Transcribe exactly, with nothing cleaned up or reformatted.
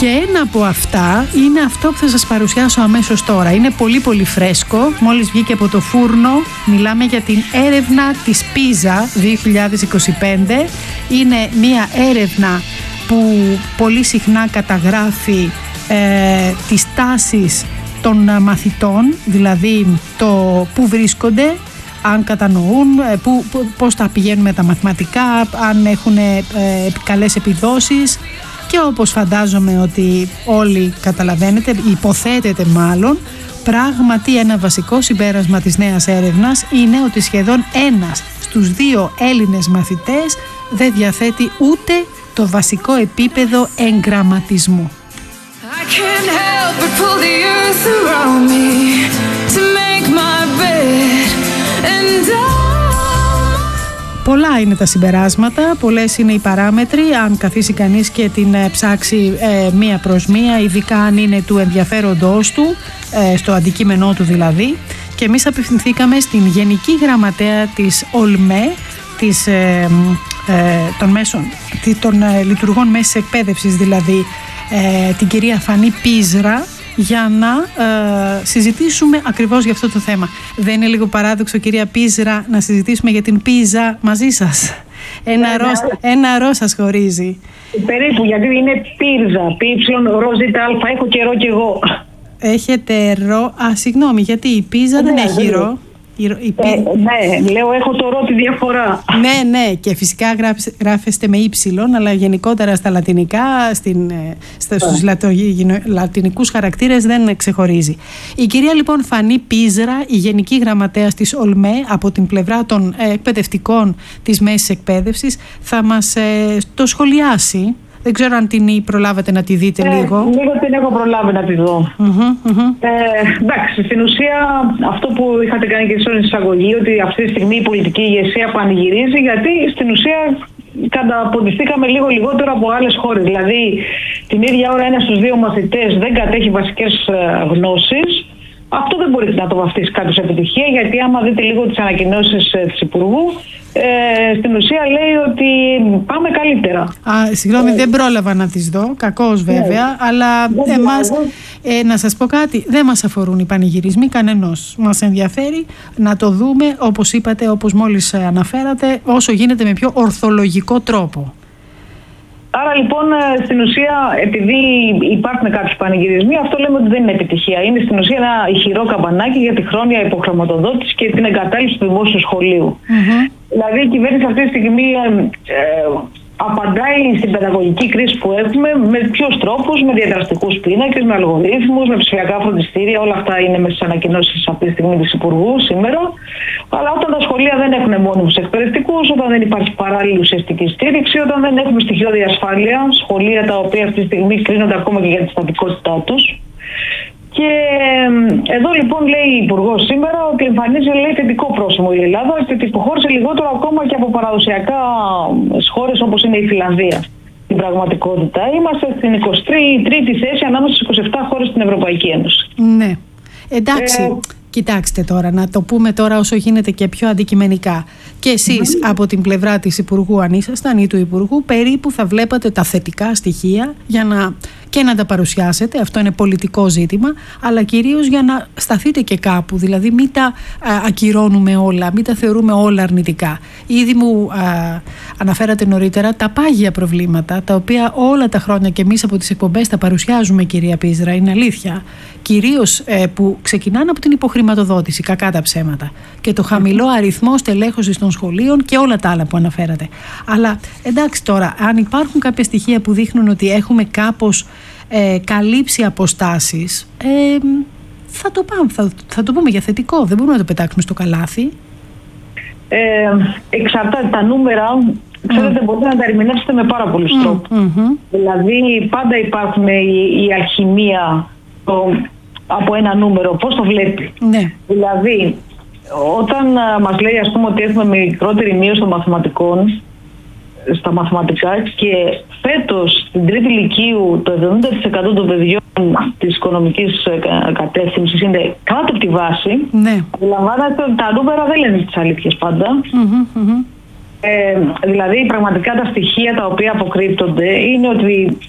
Και ένα από αυτά είναι αυτό που θα σας παρουσιάσω αμέσως τώρα. Είναι πολύ πολύ φρέσκο, μόλις βγήκε από το φούρνο. Μιλάμε για την έρευνα της Πίζα δύο χιλιάδες είκοσι πέντε. Είναι μια έρευνα που πολύ συχνά καταγράφει ε, τις τάσεις των μαθητών, δηλαδή το που βρίσκονται, αν κατανοούν, που, πώς τα πηγαίνουν με τα μαθηματικά, αν έχουν ε, καλές επιδόσεις. Και όπως φαντάζομαι ότι όλοι καταλαβαίνετε, υποθέτετε μάλλον, πράγματι ένα βασικό συμπέρασμα της νέας έρευνας είναι ότι σχεδόν ένας στους δύο Έλληνες μαθητές δεν διαθέτει ούτε το βασικό επίπεδο εγγραμματισμού. Πολλά είναι τα συμπεράσματα, πολλές είναι οι παράμετροι, αν καθίσει κανείς και την ψάξει ε, μία προς μία, ειδικά αν είναι του ενδιαφέροντός του, ε, στο αντικείμενό του δηλαδή. Και εμείς απευθυνθήκαμε στην Γενική Γραμματέα της ΟΛΜΕ, της, ε, ε, των, μέσων, των ε, λειτουργών μέσης εκπαίδευσης, δηλαδή ε, την κυρία Φανή Πίζρα, για να ε, συζητήσουμε ακριβώς για αυτό το θέμα. Δεν είναι λίγο παράδοξο, κυρία Πίζρα, να συζητήσουμε για την πίζα μαζί σας? Ένα, ρο, ένα ρο σας χωρίζει. Περίπου, γιατί είναι πίρζα, πίψιλον, ροζίτα, αλφα, έχω καιρό κι εγώ. Έχετε ρο, α, συγγνώμη, γιατί η πίζα δεν, δεν έχει ρο. Η, η, ε, ναι, λέω έχω το ρο τη διαφορά. Ναι, ναι, και φυσικά γράφ, γράφεστε με ύψιλον, αλλά γενικότερα στα λατινικά, στην, στα, στους λατο, λατινικούς χαρακτήρες δεν ξεχωρίζει. Η κυρία λοιπόν Φανή Πίζρα, η Γενική Γραμματέας της ΟΛΜΕ, από την πλευρά των ε, εκπαιδευτικών της μέσης εκπαίδευσης, θα μας ε, το σχολιάσει. Δεν ξέρω αν την προλάβατε να τη δείτε ε, λίγο. Λίγο την έχω προλάβει να τη δω. Mm-hmm, mm-hmm. Ε, εντάξει, στην ουσία αυτό που είχατε κάνει και στην εισαγωγή, ότι αυτή τη στιγμή η πολιτική ηγεσία πανηγυρίζει, γιατί στην ουσία καταποντιστήκαμε λίγο λιγότερο από άλλες χώρες. Δηλαδή, την ίδια ώρα ένας στους δύο μαθητές δεν κατέχει βασικές γνώσεις. Αυτό δεν μπορεί να το βαφτίσει κάποιος επιτυχία, γιατί άμα δείτε λίγο τις ανακοινώσεις της Υπουργού, Ε, στην ουσία λέει ότι πάμε καλύτερα. Α, συγγνώμη, ε, δεν πρόλαβα να τις δω, κακώς βέβαια, ναι, αλλά εμάς, ε, να σας πω κάτι, δεν μας αφορούν οι πανηγυρισμοί κανενός. Μας ενδιαφέρει να το δούμε, όπως είπατε, όπως μόλις αναφέρατε, όσο γίνεται με πιο ορθολογικό τρόπο. Άρα λοιπόν στην ουσία, επειδή υπάρχουν κάποιοι πανηγυρισμοί, αυτό λέμε ότι δεν είναι επιτυχία. Είναι στην ουσία ένα ηχηρό καμπανάκι για τη χρόνια υποχρηματοδότηση και την εγκατάλειψη του δημόσιου σχολείου. Mm-hmm. Δηλαδή η κυβέρνηση αυτή τη στιγμή ε, ε, απαντάει στην παιδαγωγική κρίση που έχουμε με ποιους τρόπους, με διαδραστικούς πίνακες, με αλγορίθμους, με ψηφιακά φροντιστήρια. Όλα αυτά είναι μέσα στις ανακοινώσεις αυτή τη στιγμή της Υπουργού σήμερα. Αλλά όταν τα σχολεία δεν έχουν μόνιμους εκπαιδευτικούς, όταν δεν υπάρχει παράλληλη ουσιαστική στήριξη, όταν δεν έχουμε στοιχειώδη ασφάλεια, σχολεία τα οποία αυτή τη στιγμή κρίνονται ακόμα και για τη στατικότητά τους. Και εδώ λοιπόν λέει η Υπουργός σήμερα ότι εμφανίζει, λέει, θετικό πρόσημο η Ελλάδα και ότι υποχώρησε λιγότερο ακόμα και από παραδοσιακά χώρες όπως είναι η Φιλανδία. Στην πραγματικότητα είμαστε στην εικοστή τρίτη θέση ανάμεσα στις είκοσι επτά χώρες στην Ευρωπαϊκή Ένωση. Ναι, εντάξει. Ε, Κοιτάξτε τώρα, να το πούμε τώρα όσο γίνεται και πιο αντικειμενικά. Και εσείς mm-hmm. από την πλευρά της Υπουργού, αν ήσασταν, ή του Υπουργού, περίπου θα βλέπατε τα θετικά στοιχεία για να, και να τα παρουσιάσετε. Αυτό είναι πολιτικό ζήτημα, αλλά κυρίως για να σταθείτε και κάπου. Δηλαδή μην τα α, ακυρώνουμε όλα, μην τα θεωρούμε όλα αρνητικά. Ήδη μου α, αναφέρατε νωρίτερα τα πάγια προβλήματα, τα οποία όλα τα χρόνια και εμείς από τις εκπομπές τα παρουσιάζουμε, κυρία Πίζρα, είναι αλήθεια. Κυρίως ε, που ξεκινάνε από την υποχρηματοδότηση, κακά τα ψέματα, και το χαμηλό αριθμό στελέχωσης των σχολείων και όλα τα άλλα που αναφέρατε. Αλλά εντάξει τώρα, αν υπάρχουν κάποια στοιχεία που δείχνουν ότι έχουμε κάπως ε, καλύψει αποστάσεις, ε, θα, το πάμε, θα, θα το πούμε για θετικό, δεν μπορούμε να το πετάξουμε στο καλάθι. Ε, εξαρτάται τα νούμερα. Ξέρετε, mm. μπορείτε να τα ερμηνεύσετε με πάρα πολλούς mm. τρόπους. Mm-hmm. Δηλαδή, πάντα υπάρχουν η, η αλχημία το, από ένα νούμερο. Πώς το βλέπει. Ναι. Δηλαδή, όταν α, μας λέει, ας πούμε, ότι έχουμε μικρότερη μείωση των μαθηματικών, στα μαθηματικά, και φέτος στην τρίτη λυκείου το εβδομήντα τοις εκατό των παιδιών της οικονομικής κατεύθυνσης είναι κάτω από τη βάση, ναι. Αντιλαμβάνετε ότι τα νούμερα δεν λένε τις αλήθειες πάντα. Mm-hmm, mm-hmm. Ε, δηλαδή πραγματικά τα στοιχεία τα οποία αποκρύπτονται είναι ότι